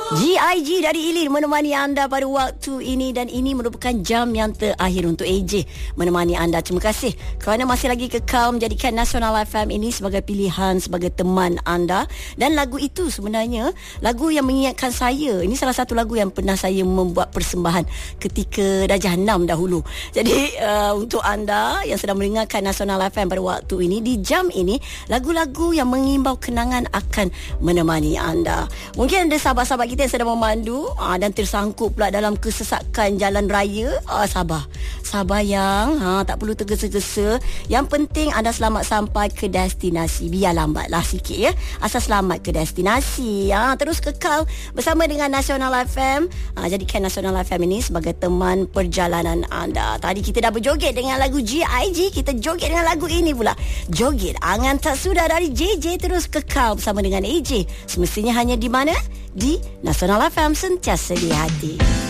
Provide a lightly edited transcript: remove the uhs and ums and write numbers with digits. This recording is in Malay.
GIG dari Ilin menemani anda pada waktu ini, dan ini merupakan jam yang terakhir untuk AJ menemani anda. Terima kasih kerana masih lagi kekal menjadikan Nasional FM ini sebagai pilihan, sebagai teman anda. Dan lagu itu sebenarnya lagu yang mengingatkan saya. Ini salah satu lagu yang pernah saya membuat persembahan ketika darjah 6 dahulu. Jadi untuk anda yang sedang mendengarkan Nasional FM pada waktu ini, di jam ini lagu-lagu yang mengimbau kenangan akan menemani anda. Mungkin ada sahabat-sahabat kita yang sedang memandu dan tersangkut pula dalam kesesakan jalan raya. Sabar yang tak perlu tergesa-gesa. Yang penting anda selamat sampai ke destinasi. Biar lambatlah sikit ya, asal selamat ke destinasi. Terus kekal bersama dengan Nasional FM. Jadikan Nasional FM ini sebagai teman perjalanan anda. Tadi kita dah berjoget dengan lagu GIG, kita joget dengan lagu ini pula, Joget Angan Tak Sudah dari JJ. Terus kekal bersama dengan AJ, semestinya hanya di mana? Di Nasional FM, sentiasa di hati.